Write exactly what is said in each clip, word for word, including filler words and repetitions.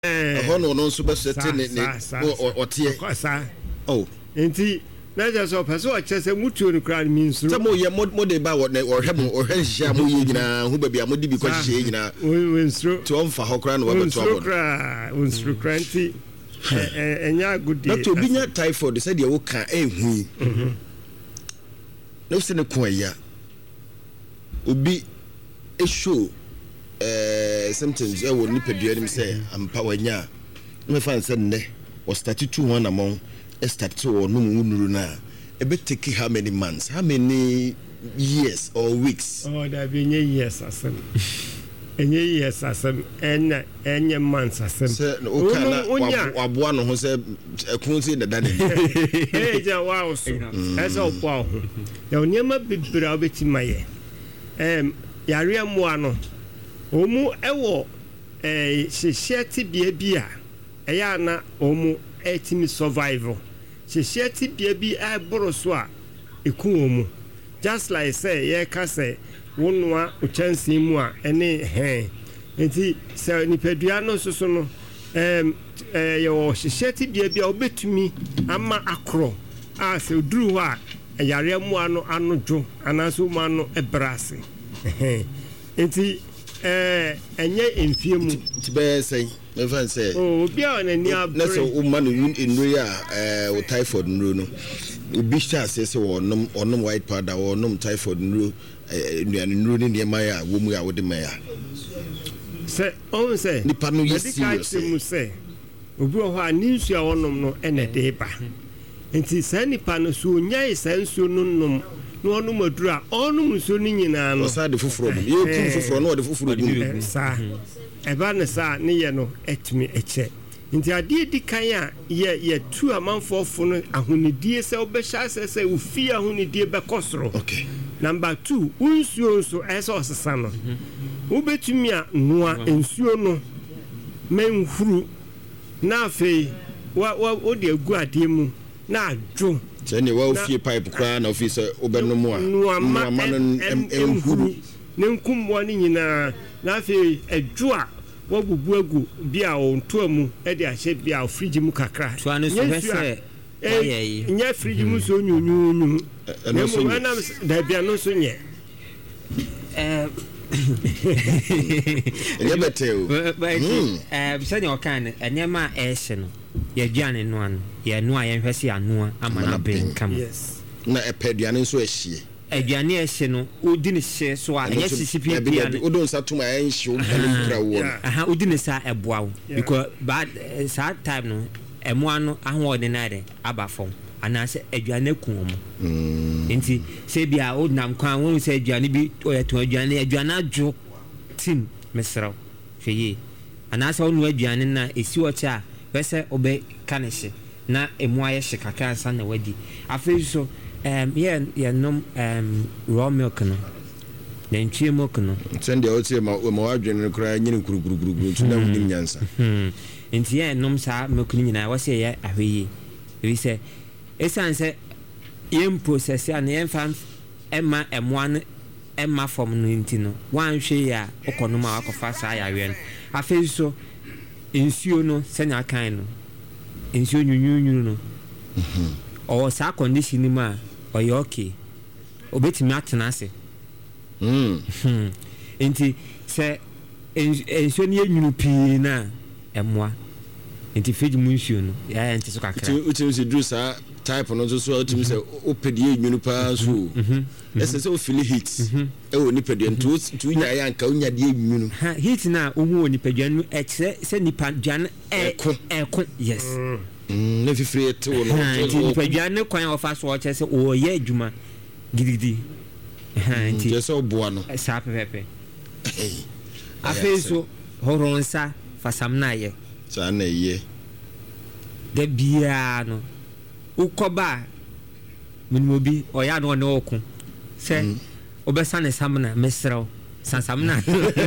eh hono no so be sete ne otie sa oh enti na just so person o chese mutuo no kra means so mo ye mo de ba wo hwe mo hwe hia mo ye nyina hu ba bia mo di bi kwa hye nyina wenstro to on fa ho kra no ba to abo wenstro kranti enya good day na to binya typhoid se de wo ka ehu mhm no se ne ko ya obi e show eh symptoms e wo nipadua nim say ampa wanya me fan say ne o start to one among e start to no nuru na e be take how many months how many years or weeks oh that be years asem enye years asem en enye months asem say o kana waboa no ho say ekun say dada ne eh ja wow so esa opo ho ya onyema bibira obeti maye em yare moa no omu ewo eh hyehyeti bia bia eya na omu etimi survival hyehyeti bia bi aboro so a ekun omu just like say ye ka say wonwa ochansi mu a ene he enti say nipadua no soso no em eh yo hyehyeti bia bia obetumi ama akro a se oduru ho a yare moa no anodwo anaso mu ano ebrase enti eh enye enfie mu tibe say me fan say oh obi a na ni abre na so o man nru ya eh o typhoid nru no obi sha say say onom onom white powder onom typhoid nru nruane nru ni ne ma ya wo mu ya wo de ma ya say on say ni panu yi serious mu say obi o ha ni nsu a onom no ene de ba enti say ni panu so nyai say nsu no nom no onu madura onu muso ni nyina no sa de foforo mu ye kum foforo no de foforo gu sa e ba ne sa ne ye no etimi eche nti ade di kan a ye ye tu amanfo fo no ahonidie se obehya se se ufi ahonidie be kosoro okay number two unsuo so ese osesa no ubetumi a noa ensuo no menhuru na afei wa wa odi agu ade mu na adwo Tene wa ofie pipe kra na office obenom a no ama enhuru ne nkumwo ni nyina na afi adwo a wagugu agu bia onto mu e de ahye bia fridge mu kakra to anu so hese eh nya fridge mu so nyunyunyu na mu anam da bia no so nye eh ya beteu eh bisanya okan enyema ehye no ya duane no anu ya no ayen hwese anu amana ben kam yes na epeduane so ehye aduane ehye no odi ne hye so a enye sisipi bia no odon satum ayen hye o kra wo aha odi ne sa eboa wo because bad sa time no emo anu ahoordinary abafom anase aduane kun mu enti se bia odnam kwan won se aduane bi oyeto aduane aduane adwo tim mesraw hweye anase onu aduane na esi wote a wese obe kaneshi na emu aye shikaka san na wadi afi so um ye ye nom um raw milk no na ntwie milk no send the otie ma ma wadwene kura nyine kuruguruguru tuna wudim nyansa enti ye nom sa milk ni nyina wase ye ahweye we say esanse ye process ya na ye fan ema emu an ema form no enti no wan hwe ya okonom a akofa sa ya we no afi so ensuo no senya kan no ensuo nyunyunyu no mhm o sa condition ma o ye okay obetimi atena ase mhm enti se ensuo ni enyunu pii na emwa enti feji mu ensuo no ya enti so kakra utim se dru sa type no so utim se opedi enyunu pa so mhm ese se o feel heat e wo ni pedi ntu tu nya ya nka unya de enyunu heat na ohu oni pedi anu e se nipa dwan e e yes mm na fifire te wo no ni pedi anu kwan ofa so o che se o ye adwuma gidigidi ha nti je so boa no sa pepepe afi so horonsa fasamna ye sa na ye de bia no ukoba minimobi oya no na okun se obesa ne samna mesraw sansamna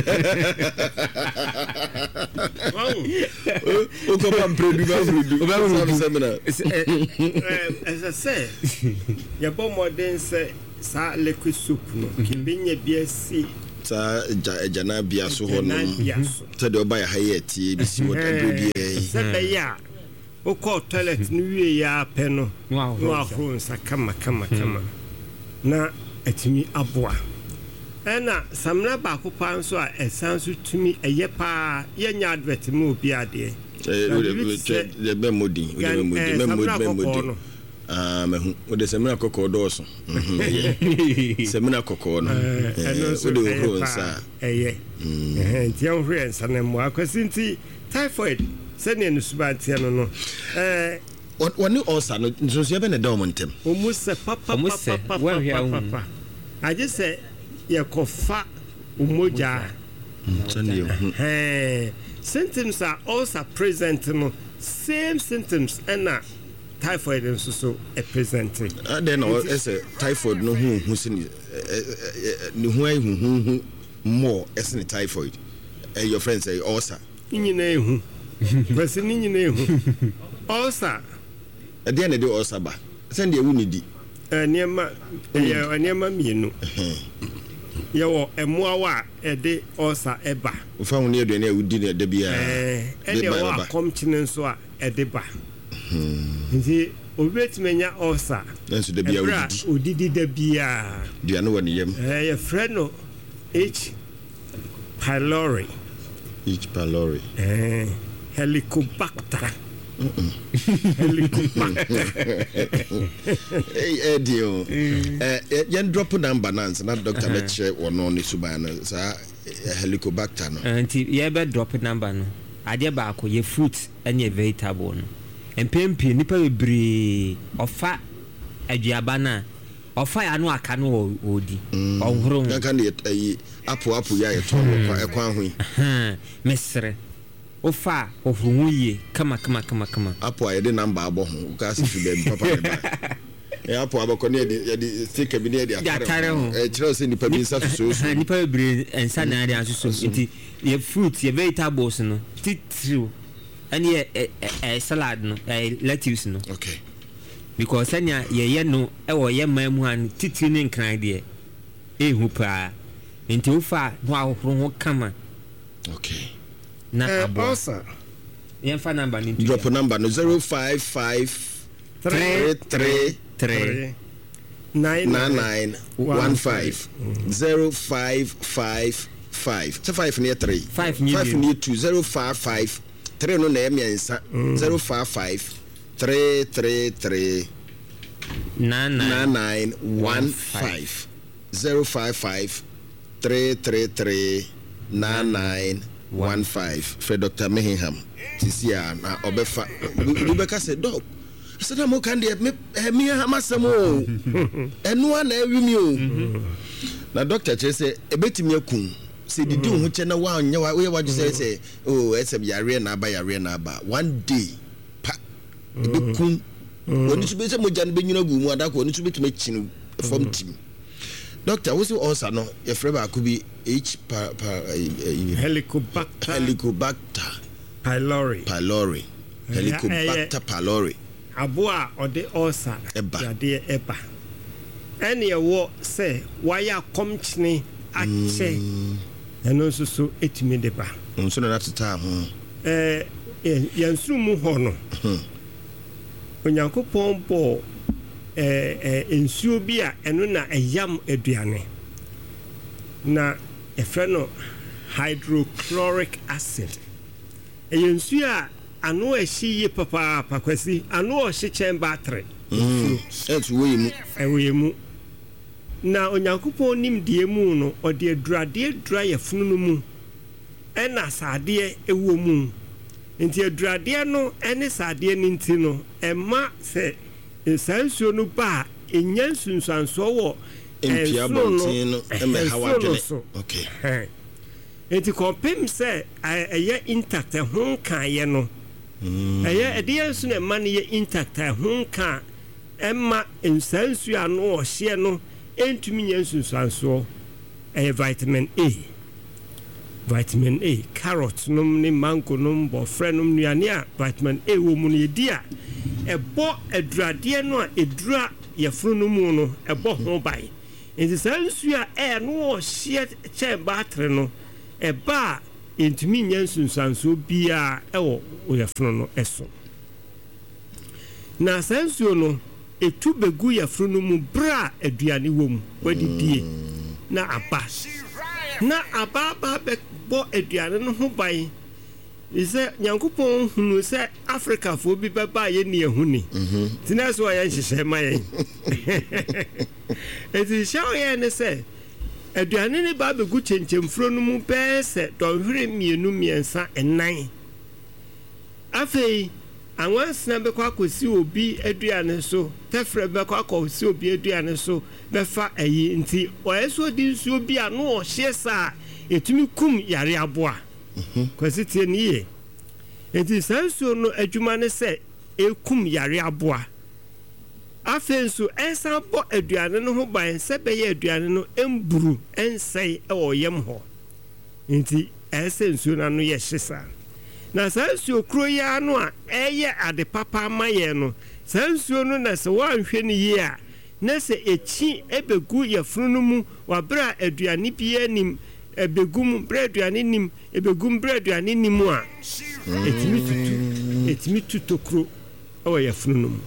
wow ukoba mpredu ba mpredu oba samna as I say ya bo modern say sa liquid soup no kibinya biasi sa jana bia so ho no so de oba ya haye tie bi si wota bodi e se be ya o ko toilet no wie ya pe no no ahro nsa kama kama kama na atimi aboa ena samna ba ko pa nso a esanso tumi eye pa ye nya advert mu obi ade eh be modi be modi be modi be modi ah me hu o de semina kokko do so semina kokko no eh so de ho nsa eh eh ntia hwe nsa na mo akwasinti typhoid sene no subantia no no eh woni osa no nso ye be na da o ntem o musa papa papa papa aje se ye kofa umoja tani eh symptoms are also present no same symptoms and typhoid nso so e present ah then no is typhoid no hu hu sin ni hu ai hu hu more as in typhoid eh your friend say ulcer nyina ehu basi nyina ehu ulcer e dey na dey ulcer ba send dey wuni di eh niema eh niema mienu ye wo emoawa e dey ulcer eba ufa hu ne aduane a wudi na da bia eh e dey wa komchine nso a e dey ba nti obetimenya ulcer nso da bia wudi odidi da bia duane woni yam eh ye freno H pylori H pylori eh Helicobacter Helicobacter eh dio eh yen drop number nance na doctor na che wono ne suban na sa Helicobacter no anti ye be drop number no ade ba ko ye fruit anya vegetable no empempe nipa bebre ofa aduaba na ofa ya no aka no odi onhoro na kan ye apo apo ya ye to kwa ekwan ho mesre ofa ohuru ye kama kama kama kama apo ya de number abo ho ka si dem papa ne ba e apo abako ne ye de stick bi ne de atare e kire se nipa bi nsa so so nipa bebre ensa na de aso so nti ye fruit ye vegetables no titru and ye a salad no a lettuce no okay because anya ye ye no e wo ye mamu an titiri ne nkran de e hu pa nti ufa no ahoro ho kama okay na abosa ye fa number ni drop number no zero five five three three three nine nine one five zero five five five so five near three five near two zero five five three no na miensa zero five five three three three nine nine one five zero five five three three three nine nine one five for Doctor Mehinham tisia na obefa ubeka say dog said am kan dey me me amasem o eno na awimi o na doctor che say ebetimi akun say didi ho che na wa nya wa we wa say say oh esem yare na aba yare na aba one day pa ebekun oni tube se moja no benyina gu mu adako oni tube tumi chinu from team doctor wo say ulcer no ye freba akubi H Helicobacter Helicobacter pylori pylori Helicobacter pylori aboa ode ulcer yade eba ene wo se waya komchine ache eno so so etimi deba nso na tata ho eh yansumu ho no onyankopon bo eh eh ensuo bi a eno na eyam aduane na efre no hydrochloric acid eyensuo a ano ehyi ye papa pakwasi ano ohye chen battery et we mu e we mu na onyankopon nim die mu no ode adurade adura ye funu no mu ena sade ewo mu nti adurade no ene sade ni nti no ema se ensansuo no ba enyansunsanso wo empia bontin no ema hawadwene okay enti kompem se eye intact ho kan ye no eye ede nso na ma ne ye intact ho kan emma ensansuo ano ohye no entumi nyansunsanso eye vitamin A vitamin A carrot num ni mango num bo frenum nuane a vitamin A wo mu ne di a ebo adurade no a edura ye funu mu no ebo ho bai nti saa nsuo a ɛyɛ no ɔhyɛ kyɛn baatre no ɛba a ntumi nyɛ nsunsuansoɔ biara ɛwɔ yɛfunu no ɛso na saa nsuo no etu begu yɛfunu no mu bra aduane wɔ mu wadidie na aba na aba aba bɛbɔ aduane no ho ban sɛ nyankopɔn hunu sɛ afrikafoɔ bi bɛba yɛ ne ɛhu ni ntina so ɔyɛ nhyehyɛ ma yɛn ɛnti hyɛ ɔyɛ ne sɛ aduane ne ba bɛgu kyɛnkyɛmfuro no mu bɛɛ sɛ dɔnhwere mmienu mmiɛnsa ɛnan afei anwansena bɛkɔ akɔsi obi aduane so tɛfrɛ bɛkɔ akɔsi obi aduane so bɛfa ayi nti ɔyɛ so ɔdi nsuo bi a no ɔhyɛ saa ɛtumi kum yare aboa kwasi tie ne yie nti saa nsuo no adwuma ne sɛ ɛkum yare aboa afei nso ɛnsan bɔ aduane no ho ban sɛ bɛyɛ aduane no ɛmburu ɛnsɛe ɛwɔ yam hɔ nti ɛsɛ nsuo no ano yɛ hye saa na saa nsuo kuro yi ano a ɛyɛ ade papa ama yɛn no saa nsuo no na sɛ wɔanhwɛ no yie a na sɛ ɛkyi ɛbɛgu yɛfunu no mu wabere a aduane biara nim ɛbɛgum brɛ aduane nim ɛbɛgum brɛ aduane nim a ɛtumi tutu ɛtumi tutu kuro ɛwɔ yɛfunu no mu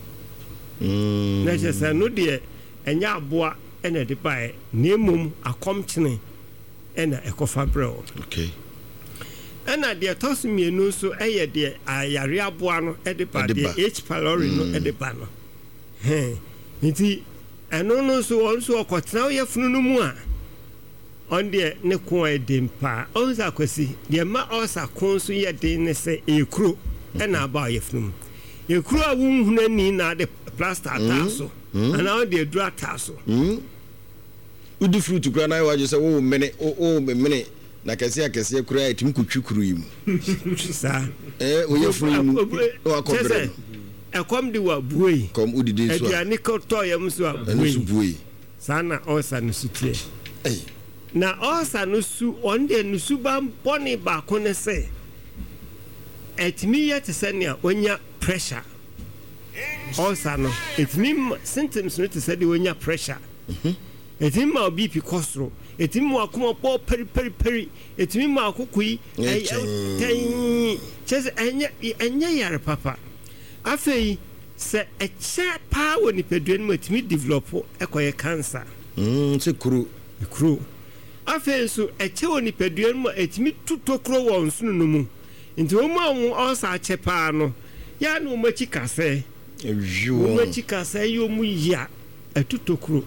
na kyɛ sɛ no deɛ ɛnyɛ aboa ɛna ɛde baeɛ na mmom akɔmkyene ɛna ɛkɔfa brɛ o ɛna deɛ ɛtɔ so mmienu nso ɛyɛ deɛ ayare aboa no ɛde ba deɛ H pylori no ɛde ba no nti ɛno no nso wɔn nso ɔkɔtena yɛfunu no mu a ɔn deɛ ne ko a ɛden paa ɔn sɛ akwasi deɛ ma ɔsa ko nso yɛ den ne sɛ ɛyɛ kuro ɛna aba yɛfunu mu yɛ kuro a wonhunu ani na de plaster ataa so anaa ɔde aduru ataa so wodi fruit kura na waje sɛ wo mene wo mene na kɛse akɛse kura ɛtumi kutwi kuru yi mu saa eh wo yɛ funu mu wa kɔbrɛ ɛkɔm de wa buoi kom udidi so aduane kɔtɔ yɛm so a buoi saa na ɔsa no su tie na ɔsa no su ɔn de no su ba bɔne baako ne sɛ ɛtumi yɛ te sɛ nea onya pressure ɔsa no ɛtumi symptoms no te sɛ de onya pressure ɛtumi ma B P kɔ soro ɛtumi ma akoma bɔ peri peri peri ɛtumi ma akoko yi ɛyɛ kyɛ sɛ ɛnyɛ ɛnyɛ yare papa afei sɛ ɛkyɛ paa wɔ nipadua no mu ɛtumi develop ɛkɔyɛ cancer sɛ kuro kuro afei nso ɛkyɛ wɔ nipadua no mu ɛtumi tuto kuro wɔ nsono no mu nti wɔn a wɔn ɔsa akyɛ paa no yɛa na wɔn akyi kasɛɛ wɔn akyi kasɛɛ yɛ wɔn yi a ɛtuto kuro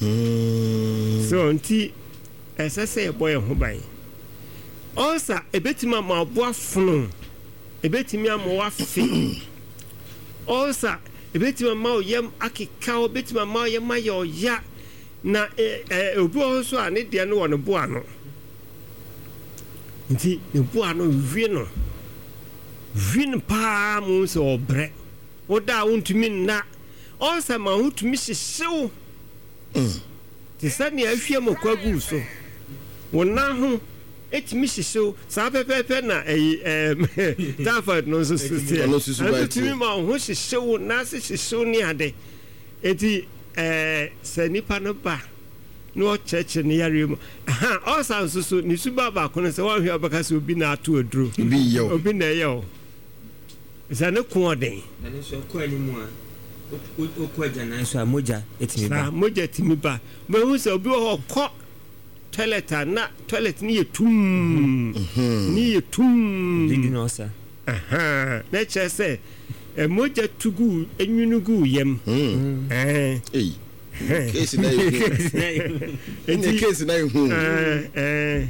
so nti ɛsɛ sɛ yɛbɔ yɛn ho ban ɔsa ɛbɛtumi ama aboa fono ɛbɛtumi ama wafe ɔsa ɛbɛtumi ama ɔyam akeka ɛbɛtumi ama ɔyam ayɛ ɔya na ɛɛ obi wɔ so a ne deɛ no wɔ ne boa no nti ne boa no wie no wie no paa mu sɛ ɔbrɛ woda a wontumi nna ɔsa ma ho tumi hyehyew te sɛ nea ahwie mɔ kwagu so wo na ho ɛtumi hyehyew saa pɛpɛpɛ na ɛyi typhoid no nso soseɛ ɛtumi ma wo ho hyehyew na ase hyehyew ne ade enti sɛ nipa no ba na ɔkyerɛkyerɛ ne yareɛ mu ɔsa nso so ne suba baako no sɛ wɔhwɛ ɔbɛka sɛ obi na ato aduro obi na ɛyɛ wo sɛ ne ko ɔden sa moja etimi ba moja etimi ba mehu sɛ obi wɔ kɔ toilet na toilet ni yɛ tum ni yɛ tum didi no sa aha na kyerɛ sɛ moja tugu enwunu gu yam eh eh case na yɛ hu case na yɛ hu eh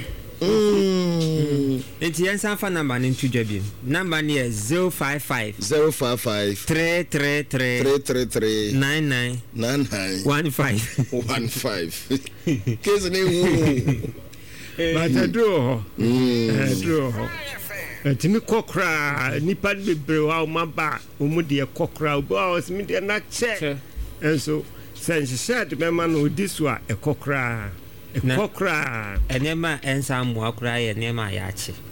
enti yɛnsa fa number ne ntudwa bi number ne yɛ zero five five zero five five three three three three three three nine nine nine nine one five one five case na hu ba ta do ho do ho ɛtumi kɔkora nipa bebree wa ma ba omu de kɔkora obo a osimi de na kyɛ enso sɛ nhyehyɛ de bɛma no odi so a ɛkɔkora ɛkɔkora ɛnɛma ɛnsa mmoa kora yɛ nɛma yɛakye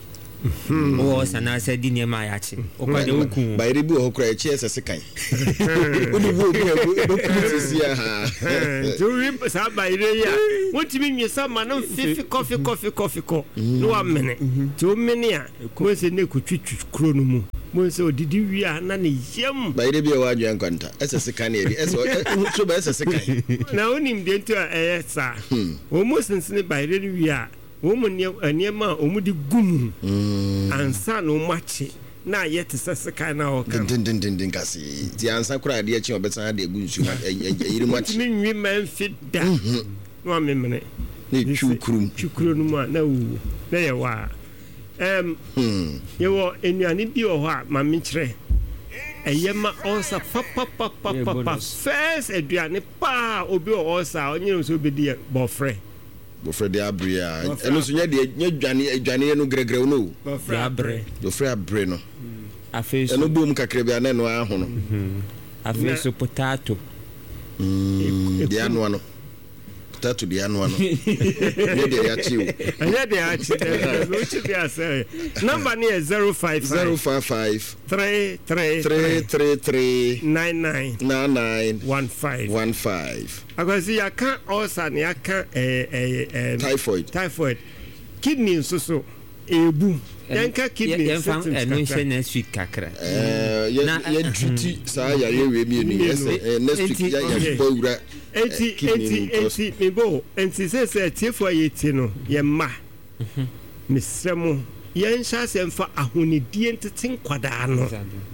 o sana se di ne ma ya chi o kwa de oku ba ire bi o kra echi ese sekan o ni wo bi o ku si ha to ri sa ba ire ya wotimi nwesa ma no fifi coffee coffee coffee ko no wa mene to mene a ko se ne ku twitwi kro no mu mo se odidi wi a na ne yam ba ire bi o wa adwan kwanta ese sekan e ri ese so ba ese sekan na onim de nto eh sa o mo sensene ba ire wi a o mo ne aniema o mo di gum ansa no machi na yete seseka na o kan din din din din kasi ti ansa kura de achi obesan de gu nsu yiri machi mi nwi man fit da no amemene ne chukuru chukuru no ma na wu na ye wa em ye wo enuane bi o ho a ma me kire eyema onsa papa papa papa first eduane pa obi o onsa onye so obedi bofre bofre de abria eno so nya de nya dwane adwane no gregre no bofre abre bofre abre no afi so eno bom kakra bia na no aho no afi so potato de anu anu potato de anu anu ne de ya chiu anya de ya chiu no chi bia say number ni zero five five three three three nine nine nine one five one five akwasi ya kan osan ya kan eh eh typhoid typhoid kidney so so ebu yanka kidney yan fan eno next week kakra eh ya duty sa ya ye we mi ni next week ya ya bawura enti enti enti me bo enti se se tiefo yeti no ye ma misremo yen sha se mfa ahonidie nteten kwada no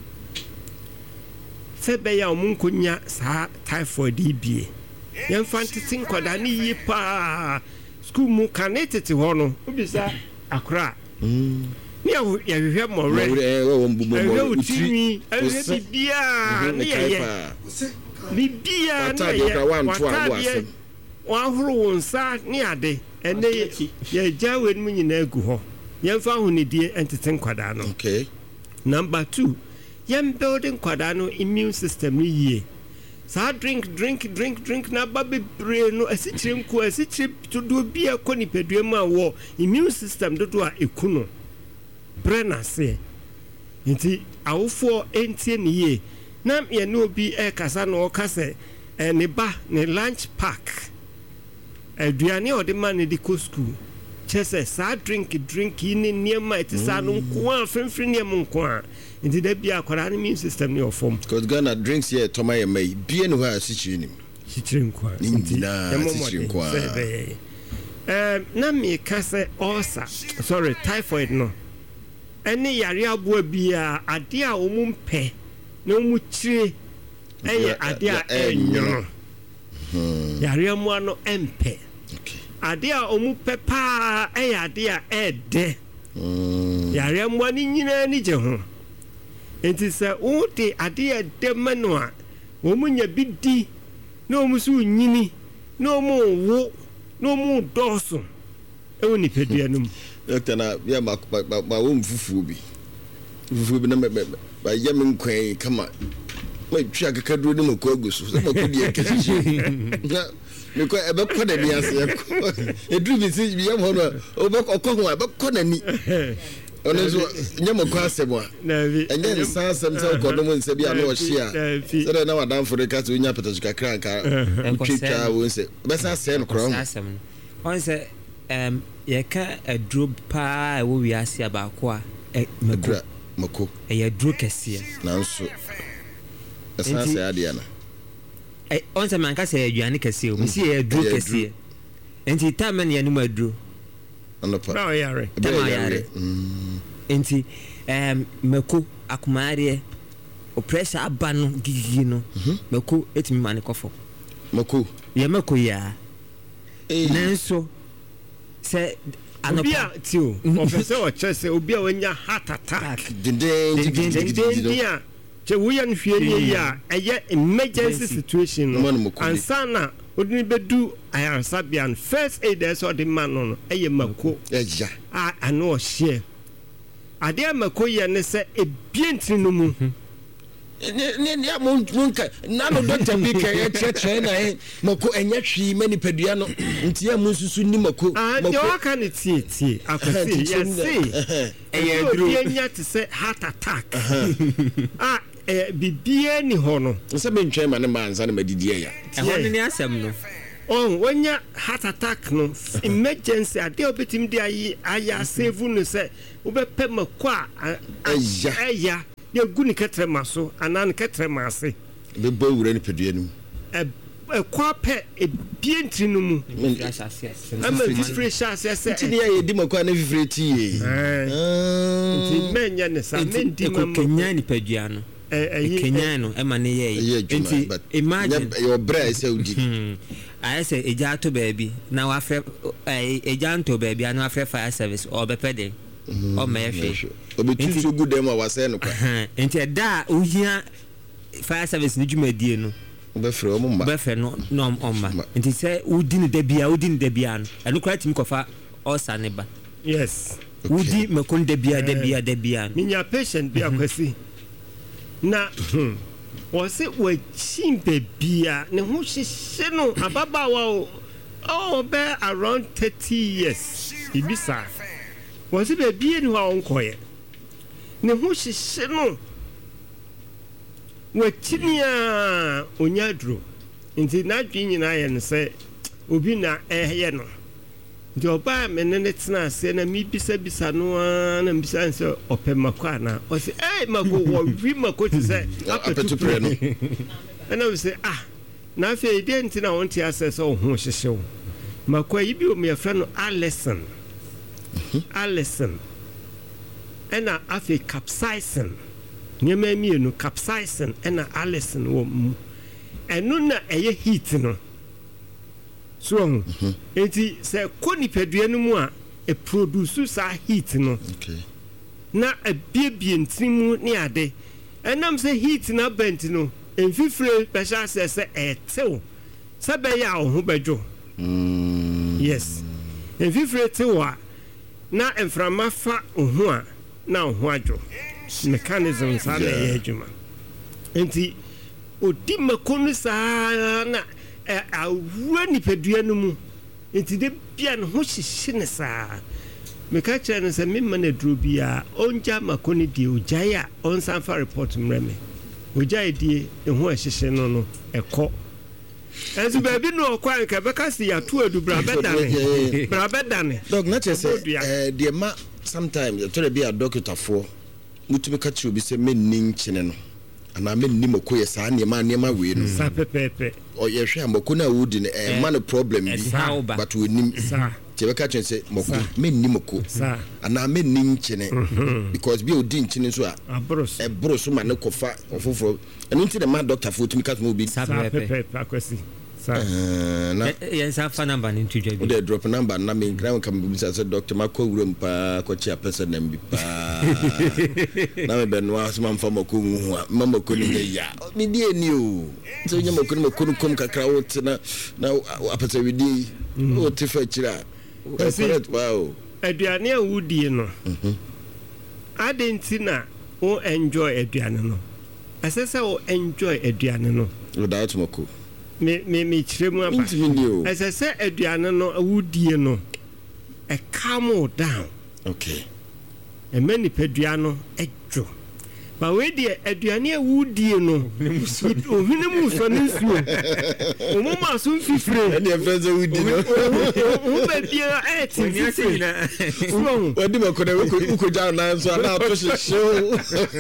se be ya omunkonya sa typhoid ibie yen fa nteten kwada ni yi pa school mu kanetete ho no obisa akra mm ni ya hwehwe mo re e wo mbu mo utiri e bia ni ye bibia na ye watadeɛ wahoro wo nsa ne ade ɛnɛ ye jawe no nyina agu hɔ yɛmfa ahonidie entete nkwada no okay number two yɛm building nkwada no immune system no yie saa drink drink drink drink na ba bebre no asikyire nko asikyire todo bia kɔ nipadua mu a wɔ immune system dodo a eku no bre na se nti awofo entie ne yie na ye no bi e kasa no kasa e ne ba ne lunch pack aduane o de man ne di ko school chese sa drink drink ni niema etisa no nko a fenfiri niema nko a nti da bia akwara ne immune system ne ofom because Ghana drinks here toma ye mai bia no ha sichiri nim sichiri nko a nti na sichiri nko a eh na me kasa ulcer sorry typhoid no ene yare aboa bia ade a omumpe no mu chire eye ade a enyo yare mu ano empe ade a omu pepa eye ade a ede yare mu ani nyina ni je ho enti se wo de ade a de mano a omu nya bidi no omu su nyini no omu wo no omu doso e woni pedua no doctor na ya ma ma wo mfufu bi mfufu bi na ba ya me nkwan kama ma twa kakaduro ne mako agusu se mako die kesi na me ko e be ko da ni ase ko edru bi si bi ya mo no o be ko ko ho be ko na ni ono so nya mako asem a na bi enye ni san asem se ko no mo nse bi ana o hia se da na wadan for ka so nya peta kakra nka twitwa wo nse be san se no kro asem on se em ye ka adro pa e wo wi ase abako a mako mako e ye dro kese nanso esa se ade na e on se man ka se aduane kese o mi si ye dro kese enti time na ye no madro ono pa na yare tama yare enti em mako akumare o pressure abano gigi no mako etimi mane kofo mako ye mako ya nanso se anopia tio officer o chese obi a wanya heart attack dinde dinde che wuya nhwie ni ya eye emergency situation no ansana odini bedu ayasabian first aid is or the man no eye mako eja a ano o share ade mako ye ne se ebienti no mu ne ne monka na no doctor bi ka ya cheche na e mako enya hwi mani padua no ntia mu susu ni mako ah de waka ne tie tie akwasi ya say eh duro enya te say heart attack ah eh bibie ni ho no se be ntwe ma ne manza na madidie ya e ho ne asem no on wanya heart attack no emergency ade obetim de ayi aya save no say obepe mako a aya ya guni ketre maso anan ketre mase be bo wure ni pedua nu e e kwa pe e bientri no mu ama different assess ti ya ye di mako na fifre ti ye nti menya ne sa mendi mama kenya ni pedua no e kenya no e ma ne ye nti imagine your brain say udi I say eja to baby na wa fre eja nto baby na wa fre fire service or be pede o me hwe obetutu gu dem a wase no kwa enti da ohia fire service ni dwumadie no be fre o mma be fre no no omma enti se udi ni da bia udi ni da bia no eno kwa timi kofa osa ne ba yes udi makon da bia da bia da bia minya patient bi akwasi na wose wa chimpe bia ne ho hihye no ababawa o oh be around thirty years ibisa wose be bia ni wa onkoye ne ho hihye no wa chinia onyadro nti na dwi nyina ye ne se obi na ehye no nti oba me ne ne tena ase na mi bisa bisa no na mbisa nse opemako na o se eh mako wo wi mako ti se apetu pre no na we se ah na fe identi na wonti ase so ho hyehyew mako yi bi o me fra no Allison Allison ena afi capsaicin nyema mi enu capsaicin ena Allison wo mu enu na eye heat no so enti se koni pedua no mu a e produce sa heat no okay na e biebie ntimu ne ade enam se heat na bent no enfifre special se se etew se be ya ho badwo mm yes enfifre tewa na enframa fa ohu a na ohu adwo mechanism sa na ye adwuma enti odi makonu sa na awura ni pedua no mu enti de bia no ho hyehye ne saa meka kire no se memma na duro bia onja makoni die ojai a onsan fa report mreme ojai die e ho hyehye no no ekọ enso ba bi no okwa nka beka si ya to adu bra bedane bra bedane dog na chese eh de ma sometimes to be a doctor for mutube ka kire obi se menni nkyene no ana menni makoye saa ne ma ne ma we no sa pepepe o ye hwe amako na wudi ne eh man problem bi but we nim tebe ka chense moko menni moko ana menni nkyene because bi odi nkyene so a abros e bros ma ne kofa ofoforo enu nti de ma doctor for tumi ka mo bi sa pepepe akwasi sa na yen sa fa number ni tujwa bi de drop number na me ground kam bi sa doctor ma ko wuram pa ko chia person na mbi pa na me be no asma mfa mako hu a mama ko ni ya mi die ni o so nya mako ni mako kom kakra wo na na apata widi o te fa kira correct wow aduane a wudie no adentina o enjoy aduane no asesa o enjoy aduane no without mako me me me chiremu aba asesa aduane no wudie no e calm down okay e many pedua no edwo ba we die aduane a wudie no ohune mu so ne nsuo o mu ma so fifire e friends wudi no o be bia e ti ni na wadi mako na we ko ja na so na to show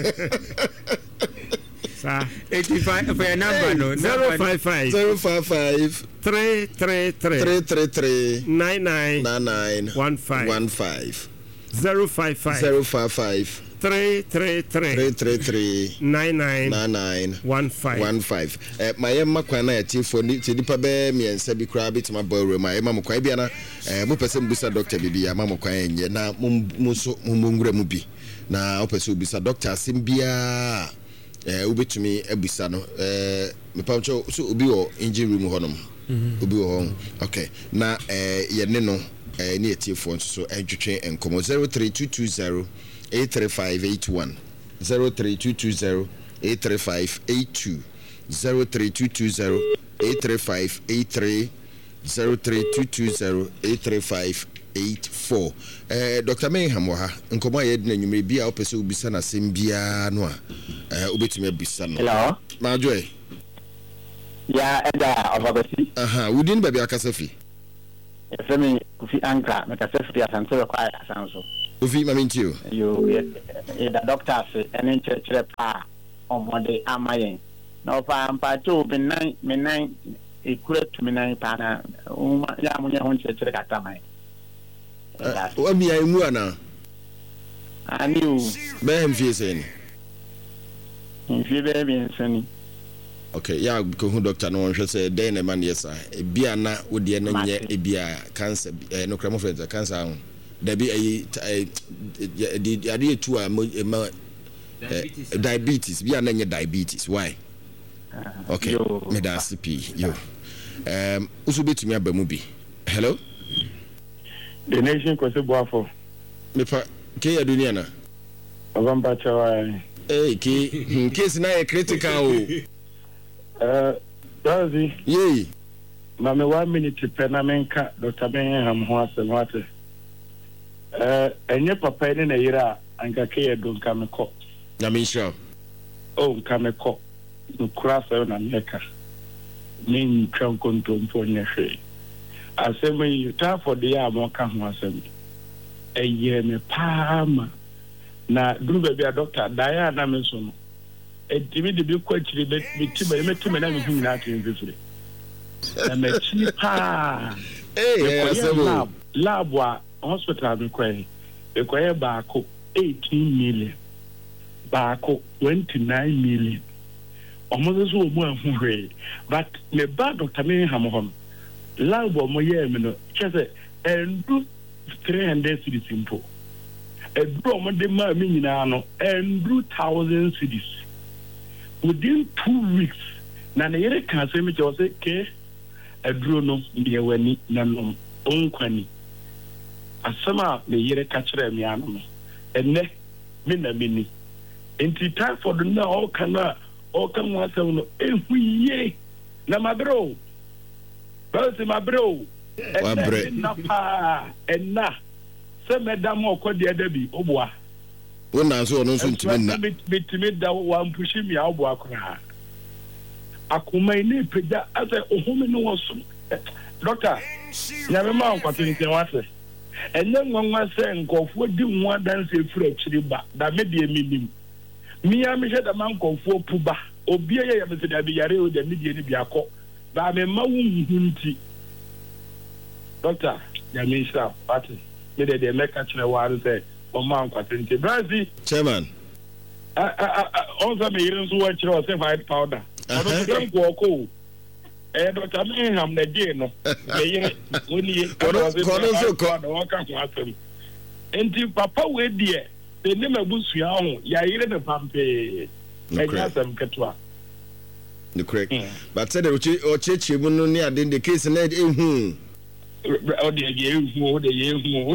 sa eighty-five for your number no zero five five zero five five three three three three three three nine nine nine nine one five one five zero five five zero five five three three three three three three nine nine nine nine one five one five eh my makwa na yatifo ni tidipa be miensa bi kra bitima boy ma e mamkwa bia na eh mo pese mbusa doctor bibia mamkwa enye na mo so mo ngura mu bi na opese obisa doctor asimbia eh ubetumi abusa no eh mepamcho so obi wo engine room honom obi wo hon okay na eh ye ne no eh ni yatifo so edwetwe enkomo zero three two two zero eight three five eight one zero three two two zero eight three five eight two zero three two two zero eight three five eight three zero three two two zero eight three five eight four. eh Doctor Mayham wa ha nkomo ayed na nwumre bia opese obisa na sembia no a eh obetumi abisa no. Hello ma joy ya eda obabasi aha wudin ba bia kasafi efemi kufi anka me kasafi asanse kwa asanso kufi mamintio yo e da doctor se ene chere pa omode amayen no pa mpacho benan menan e kure tuminan pa na ya munye hon chere katamai wa mi ayi ana ani o be hem fie sen fie be bi nsani. Okay, yeah, ko hu doctor no hwe say den na man yesa e bia na wode na nye e bia cancer eh no kremo friends cancer ahụ da bi ayi di ade tu a diabetes bia na nye diabetes why okay me da C P yo um usu betumi abamu bi hello the nation ko se boafo me pa ke ya dunia na avamba chawa eh ke case na e critical o Uh, Rosie. Yee. Mama, one minute to Penamenka, Doctor Benham Horse and Water. Uh, and your papa in a year, and Kakea don't come a cop. Yamisha. Oh, come a cop. No cross on America. Mean crown control for your shade. I say, when you talk for the arm, what come was a year, me palm. Now, do be a doctor, Diana Mason. Etimi de bi kwachiri be mitima emetima na mehu na atin fifire na mechi pa eh asebo lab wa hospital be kwai be kwai baako eighteen million baako twenty-nine million omo so omo ahunhwe but me ba Doctor Mayham hom lab omo ye me no chese endu three hundred cedis impo edru omo de ma mi nyina no endu one thousand cedis within two weeks. Na na yere kan se mi je say ke aduro no de wani na no onkwani asama na yere ka kire mi anu enne mi na mini enti time for the na all kana all kan wa se no ehuye na mabro ba se mabro wa bre na pa enna se medam okode da bi oboa wona so ono so ntimi na bitimi da wa mpushi mi abo akora akuma ine peda ase ohome no woso doctor ya me ma nkwato nte wase enye nwanwa se nkofo di nwa dance efura akiri ba da me de eminim mi ya me heda man nkofo puba obi ye ya me se da bi yare o da me de ni bi akọ ba me ma wu hunti doctor ya me sha pati me de de make kire wa se o man kwatente Brazil chairman ah ah on me irin so wa kire o se white powder ono dem go ko eh Doctor Mayham na dey no me yire woni kono so ko no ka ko atem enti papa we die de ne mabusua ho ya yire ne pampe e nya sam ketwa the correct but said o cheche mu no ne ade the case na ehu o de ye hu o de ye hu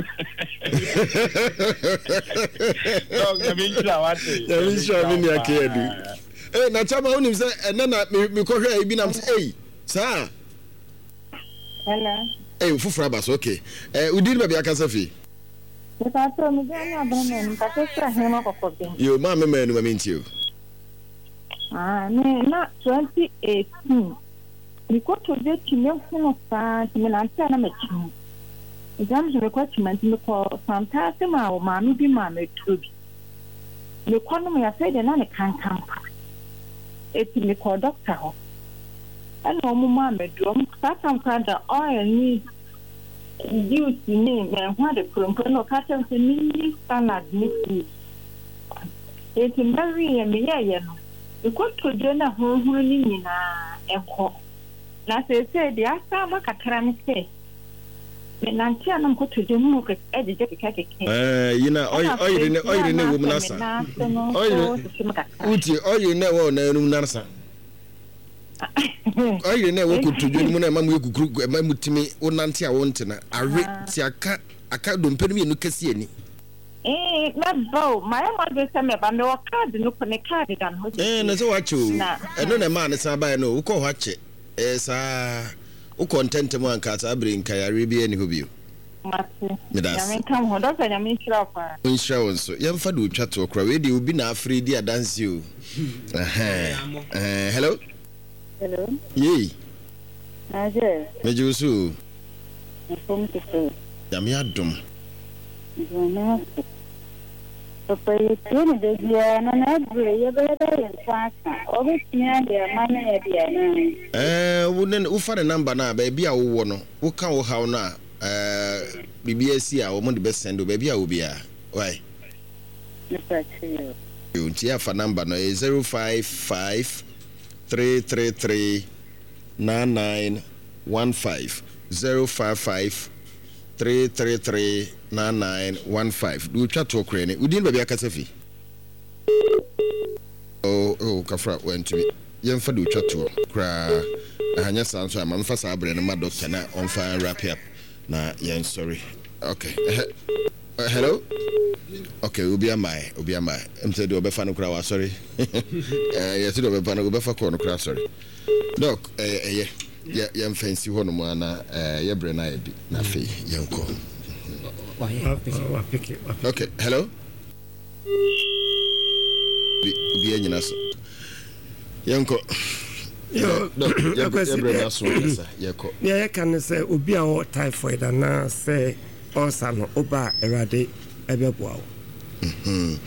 no ga mi tla wate ya mi sha mi ni akedi eh na chama unim say na na mi ko hwe bi na say eh sa hello eh fufura bas okay eh udin ba bi akasa fi e pa pro mi ga na bra men ka to tra he ma ko ko bin yo ma me me no ma minti o ah ne na twenty eighteen Niko toje time huno sa time na ntia na mechi. Exam je rekwa time nti ko santa se ma o ma mi bi ma metrobi. Le kono me ya say de na ne kankan. Eti me ko doctor ho. Ana mo ma medrom sa tam kada oil ni use ni me hwa de krompo no ka tem se ni standard ni food. Eti mbari ya me ya ye no. Niko toje na ho ho ni nyina ekọ. Na se se dia sama kakra ne se me nanti anam ko toje mu ko edije keke keke eh yina oy oy ne oy ne wo munasa oy uti oy ne wo na enu narsa oy ne wo ko toje mu na mamu ekukuru mamu timi wo nanti a wo ntena awe ti aka aka dompe no enu kase ani Eh, mebo, my mother said me ba me wa card no ko ne card dan ho. Eh, na so wacho. E no na ma ne san ba no, wo ko hwache. Eh sa wo content mu anka sa abre nka yare bi ani ho bio. Mate. Medas. Ya men kam ho do ka ya men shira kwa. Unshira wonso. Yem fa do twa to okra we di obi na afri di adanse o. Eh. Eh, hello. Hello. Yey. Aje. Mejusu. From to. Ya me adom. Jona. Papa yetene de dia na na bre ye be da yen kwaka. Obi tia de mana ye dia na. Eh, wo ne wo fa the number na ba bia wo wo no. Wo ka wo haw na eh bibia si a wo mo de be send ba bia wo bia. Why? Mr. Chiyo. You tia fa number no zero five five three three three nine nine one five zero five five three three three nine nine one five. Do chat to Ukraine. We didn't be a casafi. Oh, oh, Kafra went to me. Young for do chat to cry. I just answer. I'm for Sabre and my doctor now on fire. Wrap up. Nah, yeah, sorry. Okay. Uh, hello? Okay, we'll be a my, we'll be a my. I'm saying, do a befano crowd, sorry. Yes, do a befano, go back on crowd, sorry. Doc, eh, yeah. Yeah, young fancy one man, uh, yeah, Brenna, Nafi, young call. Okay, hello? Be any naso. Young call. Yeah, Brenna, so, yeah, call. Yeah, I can say, Ubi or typhoid, and now say, also, no, Oba, Erade, Ebebo. Hm.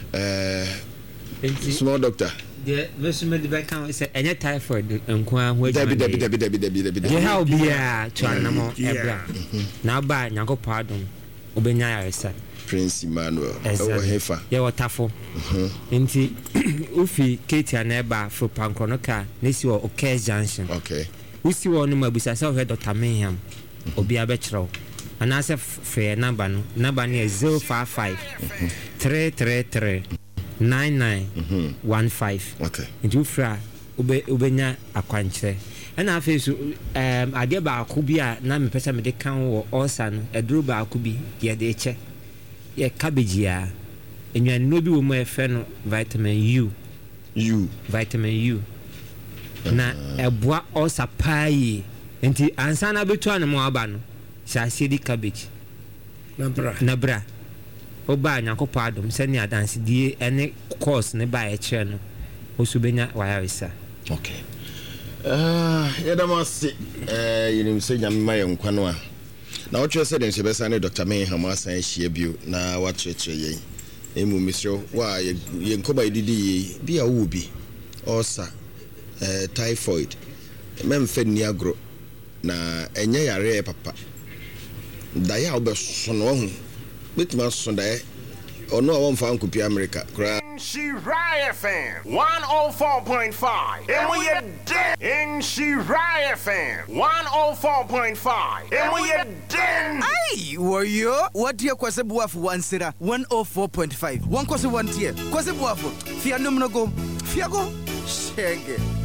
Uh, small doctor. Yeah, Mister Medibeka say any typhoid nkwa ho Debi debi debi debi debi debi. Je ha obi a twanamo ebra. Na ba Nyankopɔ adom obenya yaresa. Prince Emmanuel. Oh hefa. Ye wotafo. Nti ufi Ketia na eba fo pankrono ka nesi wo Okes Junction. Okay. Usi wo no mabusa se wo Doctor Menham. Obi abekrew. Ana se free number no. Number no zero five five three three three nine nine one five. Okay. Nti fra ube ubenya akwankyere. Ana afi so um ade ba akobi a na me pesa me de kan wo osa no eduru ba akobi ye de eche. Ye cabbage ya. Enwa no bi wo mo efe no vitamin U. U. Vitamin U. Na eboa osa pai. Nti ansa na betu an mo aba no. Sha di cabbage. Na bra. Na bra. Oba Nyankopɔ adom sɛne adanse die ene course ne ba e kire no osubenya wayaresa. Okay. Ah, yedamase eh yinim se nyame maye nkwa no a. Na wo twese den sebesa ne Doctor Menham asan hia bio na watrechire yen. Emu misro wa ye nkoba ididi bi a wo bi. Osa eh typhoid. Memfe ni agro na enye yare papa. Da ya obeso no hu. Bitma Sunday or no one found could be America. Shirai F M one oh four point five. And we are dead in Shirai F M one oh four point five. And we are dead. Hey, warrior, what dear Kwasabuaf one sera one oh four point five. One Kwasa one tier. Kwasabuaf, Fianomno go, Fiago, Shaggy.